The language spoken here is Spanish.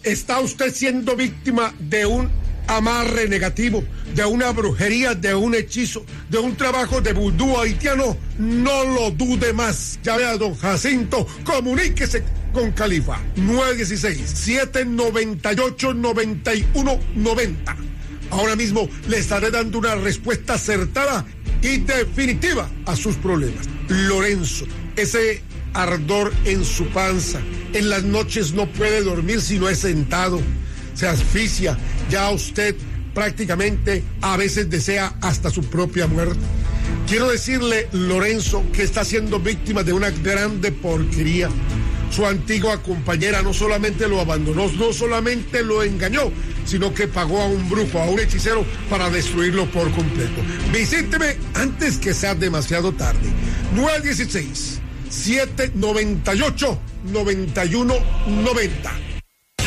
¿Está usted siendo víctima de un amarre negativo, de una brujería, de un hechizo, de un trabajo de vudú haitiano? No lo dude más. Llame a don Jacinto, comuníquese con Califa. 916-798-9190. Ahora mismo le estaré dando una respuesta acertada y definitiva a sus problemas. Lorenzo, ese ardor en su panza, en las noches no puede dormir si no es sentado, se asfixia, ya usted prácticamente a veces desea hasta su propia muerte. Quiero decirle, Lorenzo, que está siendo víctima de una grande porquería. Su antigua compañera no solamente lo abandonó, no solamente lo engañó, sino que pagó a un brujo, a un hechicero, para destruirlo por completo. Visíteme antes que sea demasiado tarde. 916-798-9190.